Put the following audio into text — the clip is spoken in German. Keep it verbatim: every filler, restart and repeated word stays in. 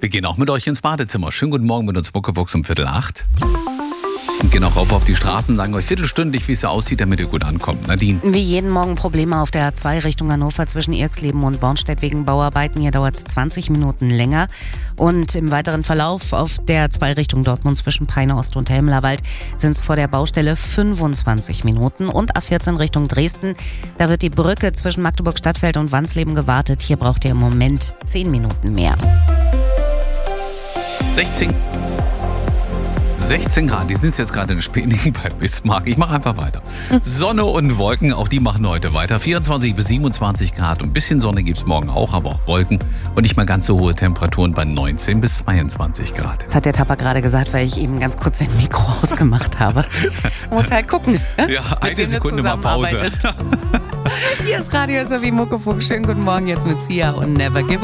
Wir gehen auch mit euch ins Badezimmer. Schönen guten Morgen mit uns, Muckefuchs um Viertel acht. Und gehen auch rauf auf die Straßen, sagen euch viertelstündig, wie es aussieht, damit ihr gut ankommt. Nadine. Wie jeden Morgen Probleme auf der A zwei Richtung Hannover zwischen Irxleben und Bornstedt wegen Bauarbeiten. Hier dauert es zwanzig Minuten länger. Und im weiteren Verlauf auf der A zwei Richtung Dortmund zwischen Peine Ost und Helmlerwald sind es vor der Baustelle fünfundzwanzig Minuten. Und A vierzehn Richtung Dresden, da wird die Brücke zwischen Magdeburg-Stadtfeld und Wansleben gewartet. Hier braucht ihr im Moment zehn Minuten mehr. sechzehn sechzehn Grad, die sind jetzt gerade in Speningen bei Bismarck. Ich mache einfach weiter. Sonne und Wolken, auch die machen heute weiter. vierundzwanzig bis siebenundzwanzig Grad. Ein bisschen Sonne gibt es morgen auch, aber auch Wolken. Und nicht mal ganz so hohe Temperaturen bei neunzehn bis zweiundzwanzig Grad. Das hat der Tapper gerade gesagt, weil ich eben ganz kurz sein Mikro ausgemacht habe. Muss halt gucken. Ja, eine Sekunde mal Pause. Hier ist Radio S W Muckefuchs. Schönen guten Morgen jetzt mit Sia und Never Give Up.